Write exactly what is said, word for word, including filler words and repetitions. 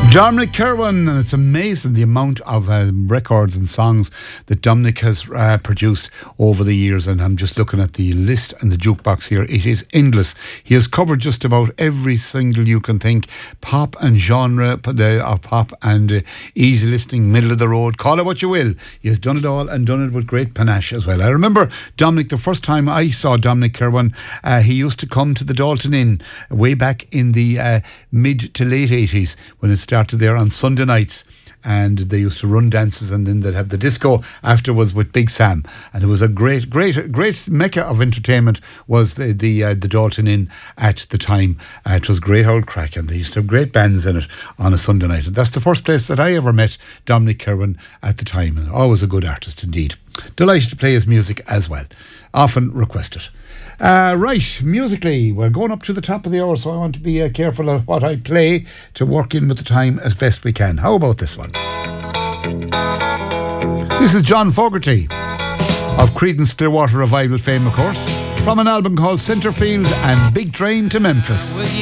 Dominic Kirwan, and it's amazing the amount of uh, records and songs that Dominic has uh, produced over the years, and I'm just looking at the list and the jukebox here. It is endless. He has covered just about every single you can think, pop and genre, the uh, pop and uh, easy listening, middle of the road, call it what you will. He has done it all and done it with great panache as well. I remember Dominic, the first time I saw Dominic Kirwan, uh, he used to come to the Dalton Inn way back in the uh, mid to late eighties when it started there on Sunday nights, and they used to run dances, and then they'd have the disco afterwards with Big Sam, and it was a great great great mecca of entertainment was the the, uh, the Dalton Inn at the time. Uh, it was great old crack, and they used to have great bands in it on a Sunday night, and that's the first place that I ever met Dominic Kirwan at the time, and always a good artist indeed. Delighted to play his music as well, often requested. Uh, right, musically, we're going up to the top of the hour, so I want to be uh, careful of what I play to work in with the time as best we can. How about this one? This is John Fogerty of Creedence Clearwater Revival fame, of course, from an album called Centerfield and Big Train to Memphis.